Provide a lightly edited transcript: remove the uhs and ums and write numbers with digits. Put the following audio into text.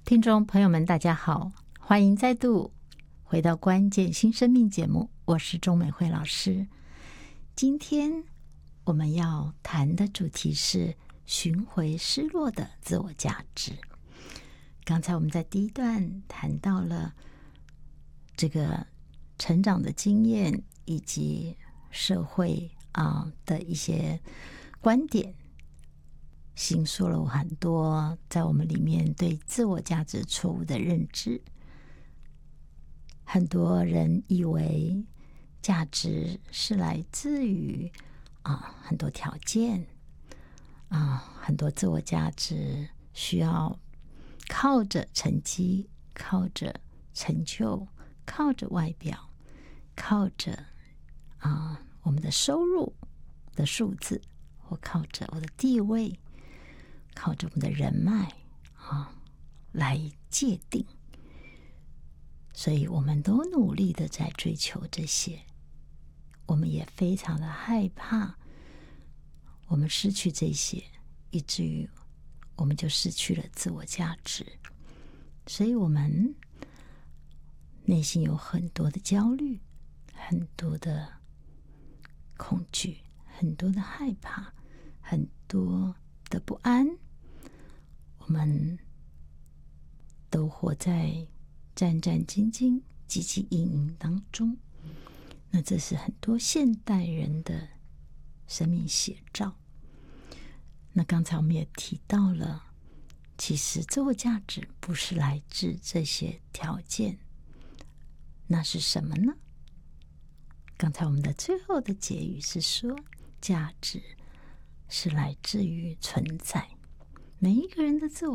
听众朋友们大家好，欢迎再度回到关键新生命节目，我是钟美惠老师。今天我们要谈的主题是寻回失落的自我价值。刚才我们在第一段谈到了这个成长的经验以及社会的一些观点，形塑了很多在我们里面对自我价值错误的认知。很多人以为价值是来自于很多条件很多自我价值需要靠着成绩，靠着成就，靠着外表，靠着我们的收入的数字，或靠着我的地位，靠着我们的人脉来界定。所以我们都努力的在追求这些，我们也非常的害怕我们失去这些，以至于我们就失去了自我价值。所以我们内心有很多的焦虑，很多的恐惧，很多的害怕，很多的不安，我们都活在战战兢兢、汲汲营营当中。那这是很多现代人的生命写照。那刚才我们也提到了，其实自我价值不是来自这些条件，那是什么呢？刚才我们的最后的结语是说，价值是来自于存在。每一个人的自我